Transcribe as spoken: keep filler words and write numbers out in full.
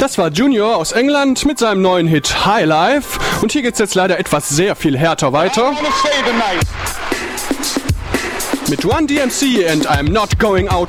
Das war Junior aus England mit seinem neuen Hit High Life. Und hier geht's jetzt leider etwas sehr viel härter weiter. Mit Run D M C and I'm Not Going Out